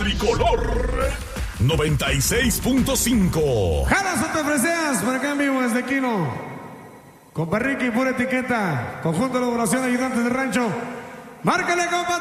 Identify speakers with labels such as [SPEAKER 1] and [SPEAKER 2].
[SPEAKER 1] tricolor 96.5.
[SPEAKER 2] Jalas o te ofreces por acá en vivo desde Quino. Compa Ricky, pura etiqueta. Conjunto de elaboración de ayudantes de rancho. Márcale, compa.